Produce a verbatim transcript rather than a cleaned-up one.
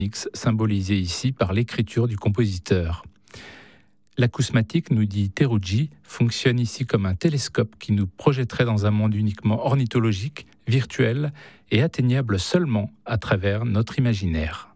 X, symbolisé ici par l'écriture du compositeur. L'acousmatique, nous dit Teruggi, fonctionne ici comme un télescope qui nous projetterait dans un monde uniquement ornithologique, virtuel et atteignable seulement à travers notre imaginaire.